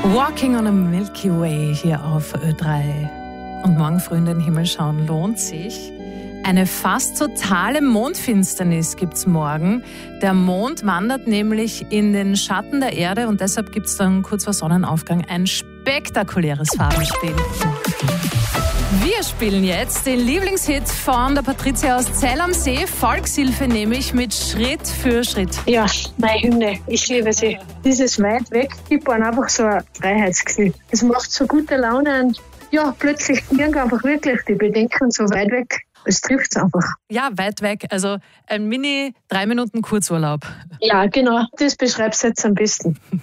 Walking on a Milky Way hier auf Ö3. Und morgen früh in den Himmel schauen lohnt sich. Eine fast totale Mondfinsternis gibt's morgen. Der Mond wandert nämlich in den Schatten der Erde und deshalb gibt's dann kurz vor Sonnenaufgang ein spektakuläres Farbenspiel. Wir spielen jetzt den Lieblingshit von der Patricia aus Zell am See, Volkshilfe nämlich mit Schritt für Schritt. Ja, meine Hymne, ich liebe sie. Dieses weit weg gibt einem einfach so ein Freiheitsgefühl. Es macht so gute Laune und ja, plötzlich liegen einfach wirklich die Bedenken so weit weg. Es trifft es einfach. Ja, weit weg. Also ein 3 Minuten Kurzurlaub. Ja, genau. Das beschreibt es jetzt am besten.